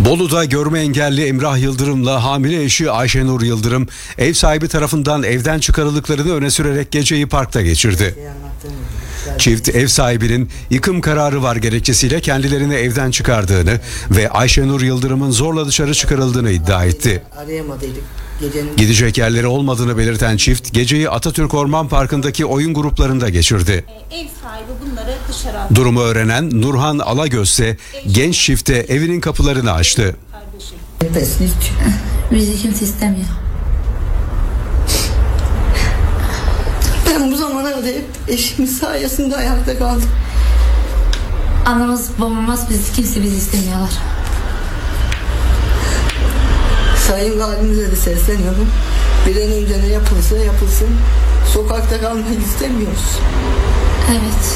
Bolu'da görme engelli Emrah Yıldırım'la hamile eşi Ayşenur Yıldırım ev sahibi tarafından evden çıkarıldıklarını öne sürerek geceyi parkta geçirdi. Çift ev sahibinin yıkım kararı var gerekçesiyle kendilerini evden çıkardığını ve Ayşenur Yıldırım'ın zorla dışarı çıkarıldığını iddia etti. Gidecek yerleri olmadığını belirten çift geceyi Atatürk Orman Parkı'ndaki oyun gruplarında geçirdi. Ev sahibi bunları dışarı attı. Durumu öğrenen Nurhan Alagöz ise genç çifte evinin kapılarını açtı. Bizi kimse istemiyor. Ben bu zamana kadar hep eşimin sayesinde ayakta kaldım. Anamız babamız kimse bizi istemiyorlar. Sayın Valimize de sesleniyorum. Bir an önce ne yapılsa yapılsın. Sokakta kalmayı istemiyoruz. Evet.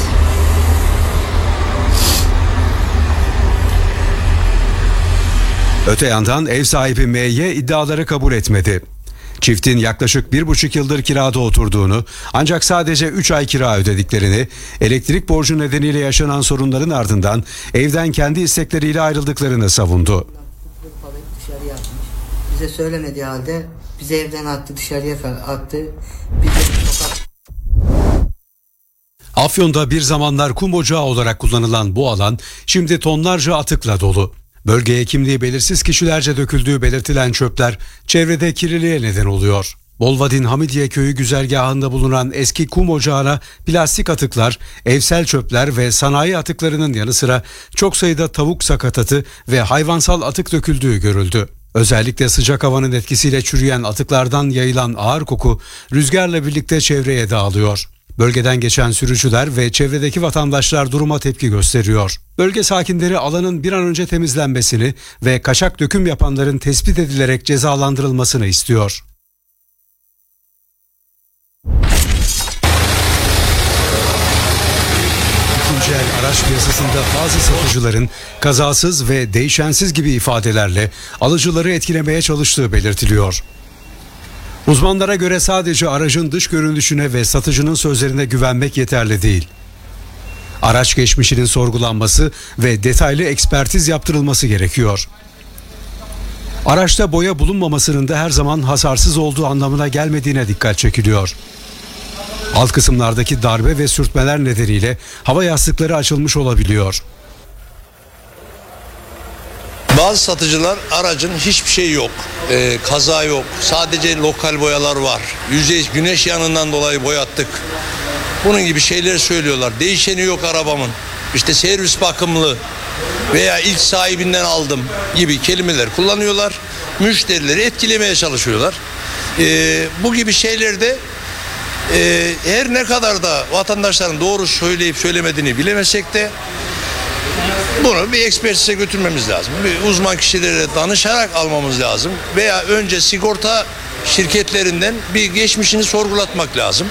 Öte yandan ev sahibi M.Y. iddiaları kabul etmedi. Çiftin yaklaşık 1,5 yıldır kirada oturduğunu, ancak sadece 3 ay kira ödediklerini, elektrik borcu nedeniyle yaşanan sorunların ardından evden kendi istekleriyle ayrıldıklarını savundu. Bize söylemediği halde bizi evden attı, dışarıya attı. Afyon'da bir zamanlar kum ocağı olarak kullanılan bu alan şimdi tonlarca atıkla dolu. Bölgeye kimliği belirsiz kişilerce döküldüğü belirtilen çöpler çevrede kirliliğe neden oluyor. Bolvadin Hamidiye Köyü güzergahında bulunan eski kum ocağına plastik atıklar, evsel çöpler ve sanayi atıklarının yanı sıra çok sayıda tavuk sakatatı ve hayvansal atık döküldüğü görüldü. Özellikle sıcak havanın etkisiyle çürüyen atıklardan yayılan ağır koku rüzgarla birlikte çevreye dağılıyor. Bölgeden geçen sürücüler ve çevredeki vatandaşlar duruma tepki gösteriyor. Bölge sakinleri alanın bir an önce temizlenmesini ve kaçak döküm yapanların tespit edilerek cezalandırılmasını istiyor. İkinci el araç piyasasında bazı satıcıların kazasız ve değişensiz gibi ifadelerle alıcıları etkilemeye çalıştığı belirtiliyor. Uzmanlara göre sadece aracın dış görünüşüne ve satıcının sözlerine güvenmek yeterli değil. Araç geçmişinin sorgulanması ve detaylı ekspertiz yaptırılması gerekiyor. Araçta boya bulunmamasının da her zaman hasarsız olduğu anlamına gelmediğine dikkat çekiliyor. Alt kısımlardaki darbe ve sürtmeler nedeniyle hava yastıkları açılmış olabiliyor. Bazı satıcılar aracın hiçbir şey yok, kaza yok, sadece lokal boyalar var, yüzey güneş yanından dolayı boyattık. Bunun gibi şeyler söylüyorlar. Değişeni yok arabamın, işte servis bakımlı veya ilk sahibinden aldım gibi kelimeler kullanıyorlar. Müşterileri etkilemeye çalışıyorlar. Bu gibi şeylerde her ne kadar da vatandaşların doğru söyleyip söylemediğini bilemesek de bunu bir ekspertize götürmemiz lazım. Bir uzman kişilere danışarak almamız lazım. Veya önce sigorta şirketlerinden bir geçmişini sorgulatmak lazım.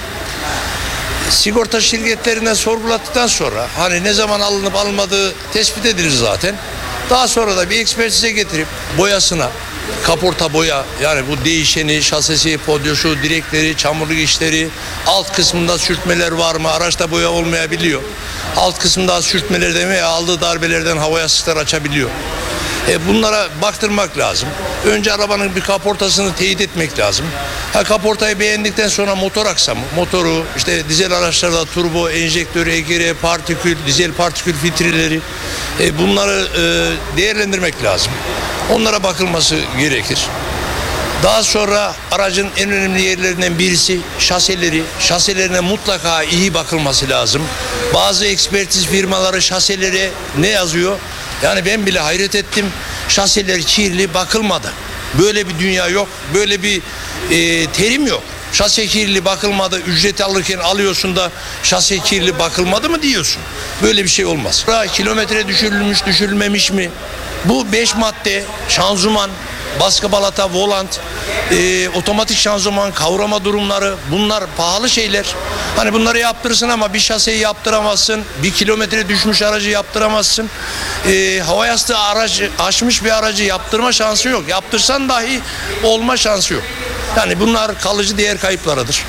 Sigorta şirketlerinden sorgulattıktan sonra hani ne zaman alınıp alınmadığı tespit edilir zaten. Daha sonra da bir ekspertize getirip boyasına, kaporta boya, yani bu değişeni, şasisi, podyosu, direkleri, çamurluk işleri, alt kısmında sürtmeler var mı? Araçta boya olmayabiliyor. Alt kısımda sürtmelerden veya aldığı darbelerden hava yastıkları açabiliyor. Bunlara baktırmak lazım. Önce arabanın bir kaportasını teyit etmek lazım. Kaportayı beğendikten sonra motor aksamı, motoru, işte dizel araçlarda turbo, enjektör, EGR, partikül, dizel partikül filtreleri, bunları değerlendirmek lazım. Onlara bakılması gerekir. Daha sonra aracın en önemli yerlerinden birisi şaseleri. Şaselerine mutlaka iyi bakılması lazım. Bazı ekspertiz firmaları şaselere ne yazıyor? Yani ben bile hayret ettim. Şaseler kirli, bakılmadı. Böyle bir dünya yok. Böyle bir terim yok. Şase kirli, bakılmadı. Ücreti alırken alıyorsun da şase kirli, bakılmadı mı diyorsun. Böyle bir şey olmaz. Kilometre düşürülmüş, düşürülmemiş mi? Bu 5 madde, şanzıman, baskı balata, volant, otomatik şanzıman, kavrama durumları, bunlar pahalı şeyler. Hani bunları yaptırırsın ama bir şaseyi yaptıramazsın, bir kilometre düşmüş aracı yaptıramazsın. Hava yastığı aracı, aşmış bir aracı yaptırma şansı yok. Yaptırsan dahi olma şansı yok. Yani bunlar kalıcı değer kayıplarıdır.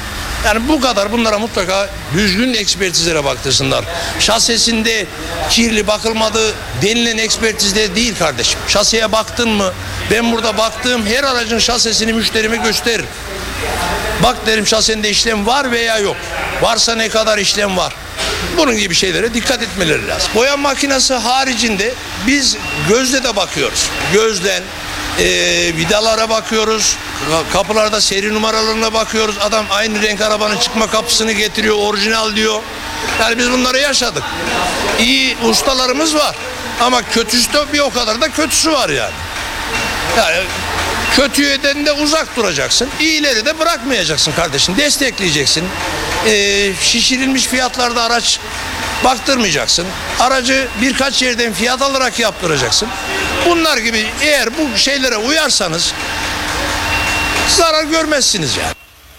Yani bu kadar, bunlara mutlaka düzgün ekspertizlere baktırsınlar. Şasesinde kirli bakılmadı denilen ekspertizde değil kardeşim. Şaseye baktın mı? Ben burada baktığım her aracın şasesini müşterime gösteririm. Bak derim, şasende işlem var veya yok. Varsa ne kadar işlem var. Bunun gibi şeylere dikkat etmeleri lazım. Boya makinesi haricinde biz gözle de bakıyoruz. Gözden vidalara bakıyoruz. Kapılarda seri numaralarına bakıyoruz. Adam aynı renk arabanın çıkma kapısını getiriyor, orijinal diyor. Yani biz bunları yaşadık. İyi ustalarımız var. Ama kötüsü de bir o kadar da kötüsü var yani. Yani kötüden de uzak duracaksın. İyileri de bırakmayacaksın kardeşim. Destekleyeceksin. Şişirilmiş fiyatlarda araç baktırmayacaksın. Aracı birkaç yerden fiyat alarak yaptıracaksın. Bunlar gibi eğer bu şeylere uyarsanız zarar görmezsiniz yani.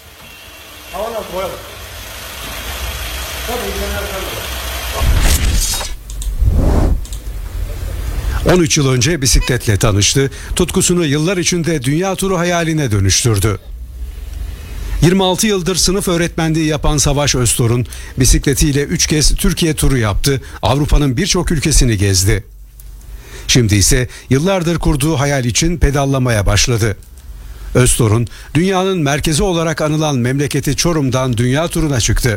13 yıl önce bisikletle tanıştı, tutkusunu yıllar içinde dünya turu hayaline dönüştürdü. 26 yıldır sınıf öğretmenliği yapan Savaş Öztorun bisikletiyle 3 kez Türkiye turu yaptı, Avrupa'nın birçok ülkesini gezdi. Şimdi ise yıllardır kurduğu hayal için pedallamaya başladı. Öztorun, dünyanın merkezi olarak anılan memleketi Çorum'dan dünya turuna çıktı.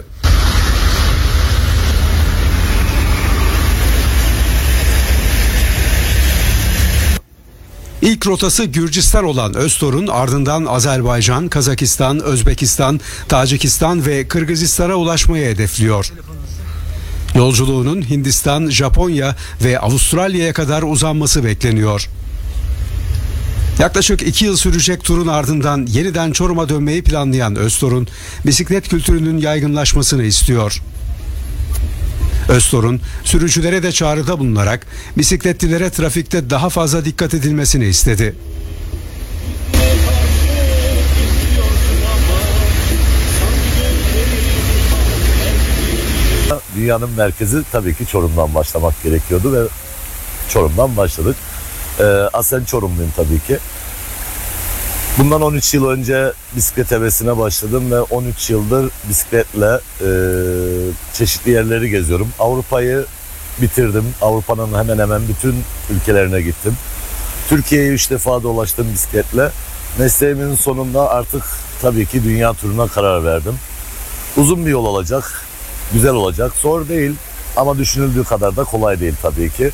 İlk rotası Gürcistan olan Öztorun ardından Azerbaycan, Kazakistan, Özbekistan, Tacikistan ve Kırgızistan'a ulaşmayı hedefliyor. Yolculuğunun Hindistan, Japonya ve Avustralya'ya kadar uzanması bekleniyor. Yaklaşık 2 yıl sürecek turun ardından yeniden Çorum'a dönmeyi planlayan Öztorun, bisiklet kültürünün yaygınlaşmasını istiyor. Öztorun, sürücülere de çağrıda bulunarak bisikletlilere trafikte daha fazla dikkat edilmesini istedi. Dünyanın merkezi tabii ki Çorum'dan başlamak gerekiyordu ve Çorum'dan başladık. Aslen Çorumluyum tabii ki. Bundan 13 yıl önce bisiklet hevesine başladım ve 13 yıldır bisikletle çeşitli yerleri geziyorum. Avrupa'yı bitirdim. Avrupa'nın hemen hemen bütün ülkelerine gittim. Türkiye'ye 3 defa dolaştım bisikletle. Mesleğimin sonunda artık tabii ki dünya turuna karar verdim. Uzun bir yol olacak, güzel olacak. Zor değil ama düşünüldüğü kadar da kolay değil tabii ki.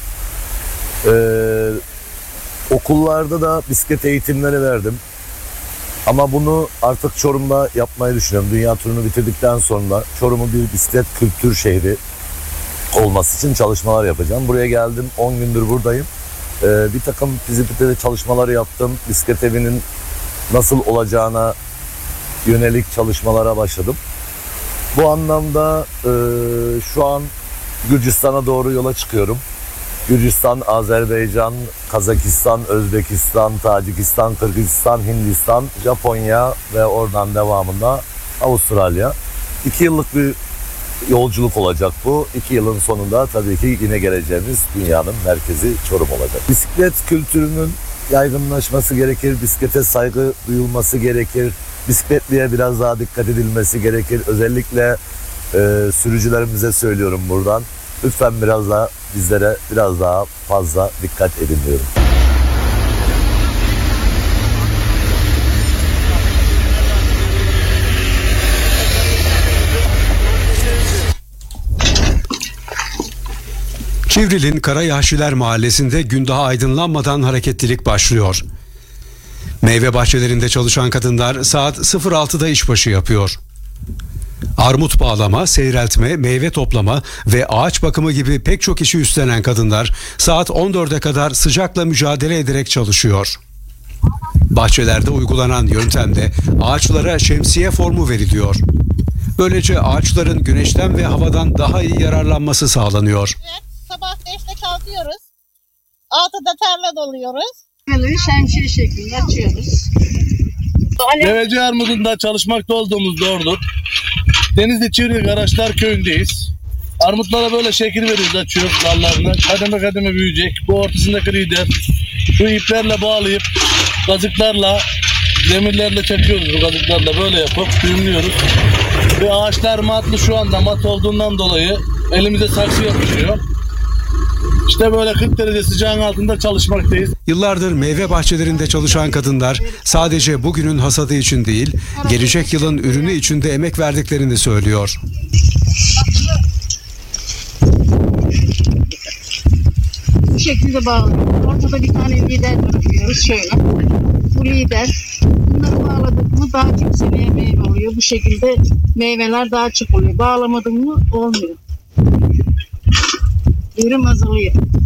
Okullarda da bisiklet eğitimleri verdim. Ama bunu artık Çorum'da yapmayı düşünüyorum. Dünya turunu bitirdikten sonra Çorum'un bir bisiklet kültür şehri olması için çalışmalar yapacağım. Buraya geldim, 10 gündür buradayım. Bir takım fizibilite çalışmaları yaptım. Bisiklet evinin nasıl olacağına yönelik çalışmalara başladım. Bu anlamda şu an Gürcistan'a doğru yola çıkıyorum. Gürcistan, Azerbaycan, Kazakistan, Özbekistan, Tacikistan, Kırgızistan, Hindistan, Japonya ve oradan devamında Avustralya. 2 yıllık bir yolculuk olacak bu. 2 yılın sonunda tabii ki yine geleceğimiz dünyanın merkezi Çorum olacak. Bisiklet kültürünün yaygınlaşması gerekir, bisiklete saygı duyulması gerekir, bisikletliye biraz daha dikkat edilmesi gerekir. Özellikle sürücülerimize söylüyorum buradan. Lütfen biraz daha bizlere biraz daha fazla dikkat edin diyorum. Çivril'in Karayahşiler Mahallesi'nde gün daha aydınlanmadan hareketlilik başlıyor. Meyve bahçelerinde çalışan kadınlar saat 06'da işbaşı yapıyor. Armut bağlama, seyreltme, meyve toplama ve ağaç bakımı gibi pek çok işi üstlenen kadınlar saat 14'e kadar sıcakla mücadele ederek çalışıyor. Bahçelerde uygulanan yöntemde ağaçlara şemsiye formu veriliyor. Böylece ağaçların güneşten ve havadan daha iyi yararlanması sağlanıyor. Evet, sabah 5'te kalkıyoruz. 6'da tarla doluyoruz. Şemsiye şeklinde açıyoruz. Deveci Armud'unda çalışmakta olduğumuz doğrudur. Denizli Çivri Garaçlar köyündeyiz. Armutlara böyle şekil veriyoruz, açıyoruz dallarını. Kademe kademe büyüyecek. Bu ortasındaki lider. Şu iplerle bağlayıp gazıklarla, demirlerle çekiyoruz bu gazıklarla, böyle yapıp düğümlüyoruz. Ve ağaçlar matlı şu anda, mat olduğundan dolayı elimize saksı yapışıyor. İşte böyle 40 derece sıcağın altında çalışmaktayız. Yıllardır meyve bahçelerinde çalışan kadınlar sadece bugünün hasadı için değil, gelecek yılın ürünü için de emek verdiklerini söylüyor. Bu şekilde bağlıyoruz. Ortada bir tane lider bırakıyoruz şöyle. Bu lider. Bunları bağladık mı daha çok seneye meyve oluyor. Bu şekilde meyveler daha çok oluyor. Bağlamadın mı olmuyor. Ürün azalıyor.